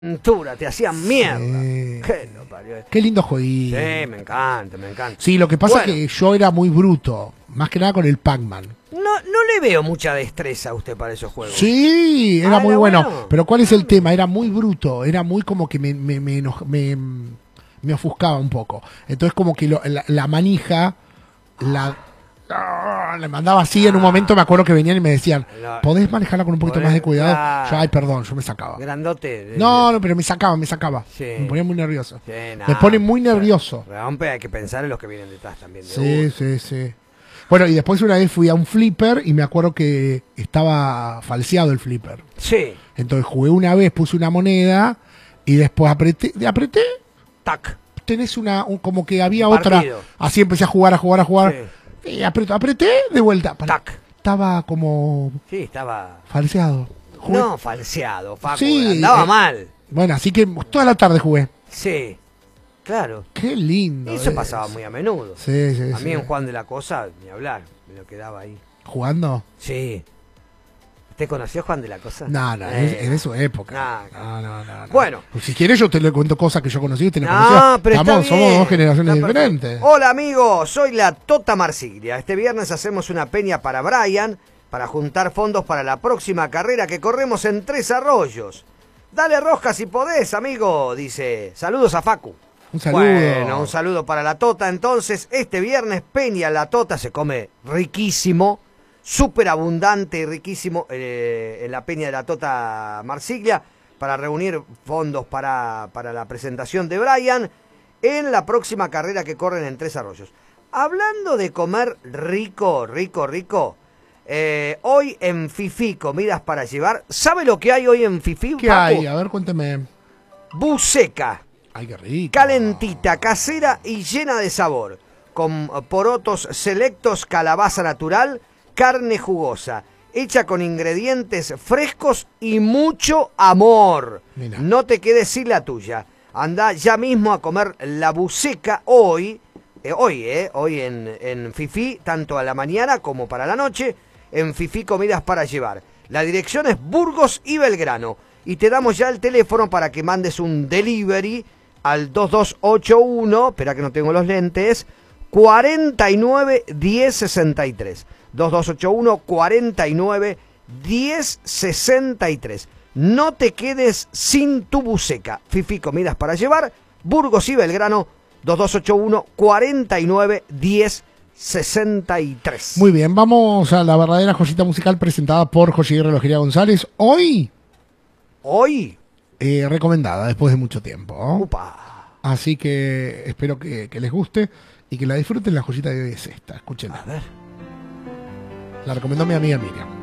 Ventura, te hacían mierda. Sí. Parió. Qué lindo jueguito. Sí, me encanta, me encanta. Sí, lo que pasa Bueno, es que yo era muy bruto, más que nada con el Pac-Man. no le veo mucha destreza a usted para esos juegos. Sí, era muy era bueno. bueno. Pero ¿cuál es el tema? Era muy bruto, era muy como que me ofuscaba un poco. Entonces como que la manija le mandaba así. En un momento me acuerdo que venían y me decían, ¿podés manejarla con un poquito más de cuidado? Claro. Yo, ay, perdón, yo me sacaba. Grandote. No, pero me sacaba. Sí. Me ponía muy nervioso. Sí, Me pone muy nervioso. Rompe, hay que pensar en los que vienen detrás también. Sí. Bueno, y después una vez fui a un flipper y me acuerdo que estaba falseado el flipper. Sí. Entonces jugué una vez, puse una moneda y después apreté, Tac. tenés como que había Un otra. partido. Así empecé a jugar. Sí. Y apreté de vuelta. Tac. Estaba como Sí, estaba... falseado. Jugué. No, falseado, Facu. Sí, Andaba mal. Bueno, así que toda la tarde jugué. Sí. Claro. Qué lindo. Eso pasaba muy a menudo. Sí. A mí en Juan de la Cosa, ni hablar, me lo quedaba ahí. ¿Jugando? Sí. ¿Usted conoció a Juan de la Cosa? No, es de su época. No. No. Bueno. Pues si quieres yo te le cuento cosas que yo conocí y usted no No, conoció. pero está bien. Somos dos generaciones Está perfecto. diferentes. Hola amigos, soy la Tota Marsiglia. Este viernes hacemos una peña para Brian para juntar fondos para la próxima carrera que corremos en Tres Arroyos. Dale rosca si podés, amigo, dice. Saludos a Facu. Un saludo. Bueno, un saludo para la Tota. Entonces, este viernes peña la Tota, se come riquísimo, súper abundante y riquísimo en la peña de la Tota Marsiglia para reunir fondos para la presentación de Brian en la próxima carrera que corren en Tres Arroyos. Hablando de comer rico, hoy en Fifi, comidas para llevar. ¿Sabe lo que hay hoy en Fifi, ¿Qué Paco? hay? A ver, cuénteme. Buceca. Ay, qué rico. Calentita, casera y llena de sabor. Con porotos selectos, calabaza natural, carne jugosa. Hecha con ingredientes frescos y mucho amor. Mira. No te quedes sin la tuya. Anda ya mismo a comer la buceca hoy en Fifi, tanto a la mañana como para la noche, en Fifi Comidas para Llevar. La dirección es Burgos y Belgrano. Y te damos ya el teléfono para que mandes un delivery al 2281, espera que no tengo los lentes, 49 10 63. 2281 49 10 63. No te quedes sin tu buceca. Fifi Comidas para Llevar, Burgos y Belgrano, 2281 49 10 63. Muy bien, vamos a la verdadera joyita musical presentada por Joyería Relojería González. Hoy recomendada después de mucho tiempo. Upa. Así que espero que les guste y que la disfruten. La joyita de hoy es esta, escúchenla. A ver. La recomendó mi amiga Miriam.